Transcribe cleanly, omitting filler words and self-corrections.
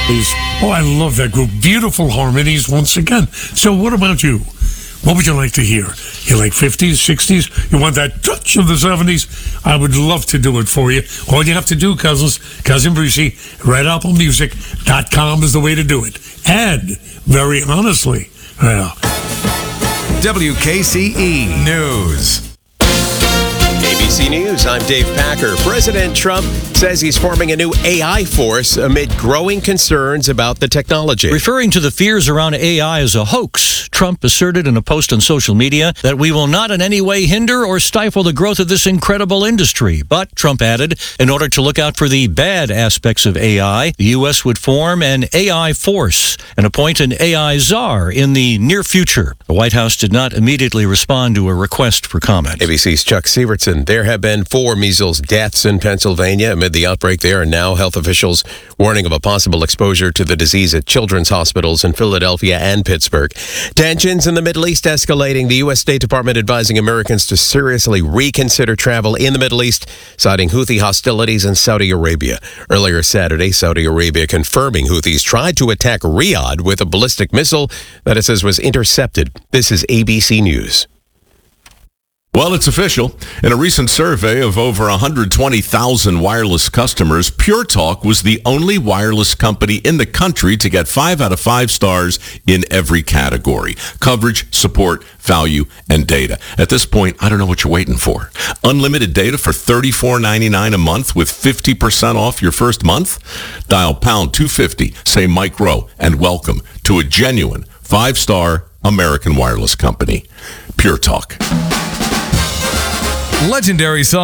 I love that group. Beautiful harmonies once again. So what about you? What would you like to hear? You like 50s, 60s? You want that touch of the 70s? I would love to do it for you. All you have to do, Cousin Brucey, redapple.music.com is the way to do it. And, very honestly, well... WKCE News. ABC News, I'm Dave Packer. President Trump says he's forming a new AI force amid growing concerns about the technology. Referring to the fears around AI as a hoax, Trump asserted in a post on social media that we will not in any way hinder or stifle the growth of this incredible industry. But, Trump added, in order to look out for the bad aspects of AI, the U.S. would form an AI force and appoint an AI czar in the near future. The White House did not immediately respond to a request for comment. ABC's Chuck Sievertson. There have been 4 measles deaths in Pennsylvania amid the outbreak there, and now health officials warning of a possible exposure to the disease at children's hospitals in Philadelphia and Pittsburgh. Tensions in the Middle East escalating. The U.S. State Department advising Americans to seriously reconsider travel in the Middle East, citing Houthi hostilities in Saudi Arabia. Earlier Saturday, Saudi Arabia confirming Houthis tried to attack Riyadh with a ballistic missile that it says was intercepted. This is ABC News. Well, it's official. In a recent survey of over 120,000 wireless customers, Pure Talk was the only wireless company in the country to get 5 out of 5 stars in every category: coverage, support, value, and data. At this point, I don't know what you're waiting for. Unlimited data for $34.99 a month with 50% off your first month? Dial pound 250, say Mike Rowe, and welcome to a genuine 5-star American wireless company. Pure Talk. Legendary song.